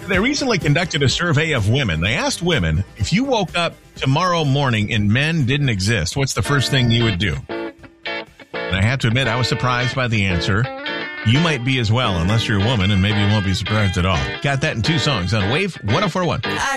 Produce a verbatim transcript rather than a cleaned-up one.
They recently conducted a survey of women. They asked women, if you woke up tomorrow morning and men didn't exist, what's the first thing you would do? And I have to admit, I was surprised by the answer. You might be as well, unless you're a woman, and maybe you won't be surprised at all. Got that in two songs on Wave one oh four point one.